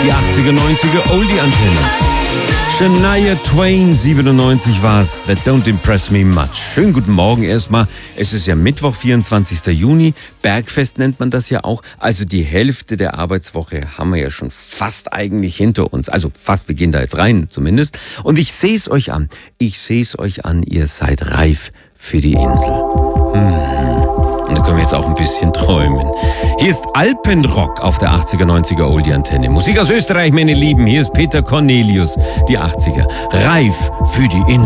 Die 80er, 90er Oldie-Antenne. Shania Twain, 97 war's. That don't impress me much. Schönen guten Morgen erstmal. Es ist ja Mittwoch, 24. Juni. Bergfest nennt man das ja auch. Also die Hälfte der Arbeitswoche haben wir ja schon fast eigentlich hinter uns. Also fast, wir gehen da jetzt rein zumindest. Und ich sehe es euch an. Ihr seid reif für die Insel. Und da können wir jetzt auch ein bisschen träumen. Hier ist Alpenrock auf der 80er, 90er Oldie-Antenne. Musik aus Österreich, meine Lieben. Hier ist Peter Cornelius, die 80er. Reif für die Insel.